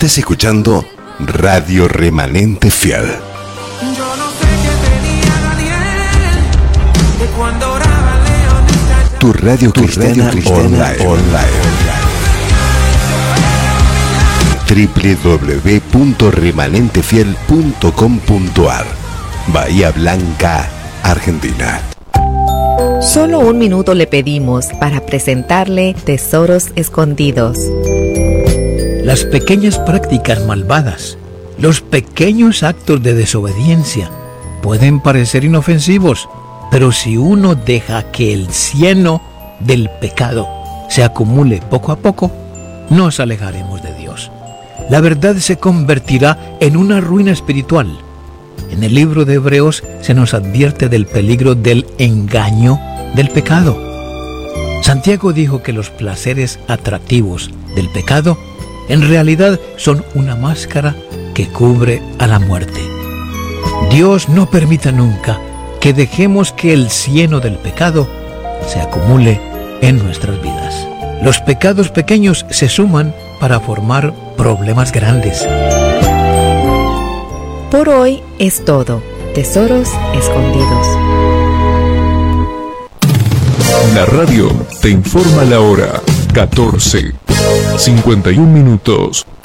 Estás escuchando Radio Remanente Fiel. Yo no sé qué tenía Daniel de cuando oraba León. Tu radio cristiana online. www.remanentefiel.com.ar Bahía Blanca, Argentina. Solo un minuto le pedimos para presentarle Tesoros Escondidos. Las pequeñas prácticas malvadas, los pequeños actos de desobediencia pueden parecer inofensivos, pero si uno deja que el cieno del pecado se acumule poco a poco, nos alejaremos de Dios. La verdad se convertirá en una ruina espiritual. En el libro de Hebreos se nos advierte del peligro del engaño del pecado. Santiago dijo que los placeres atractivos del pecado en realidad son una máscara que cubre a la muerte. Dios no permita nunca que dejemos que el cieno del pecado se acumule en nuestras vidas. Los pecados pequeños se suman para formar problemas grandes. Por hoy es todo. Tesoros Escondidos. La radio te informa la hora. 14:51.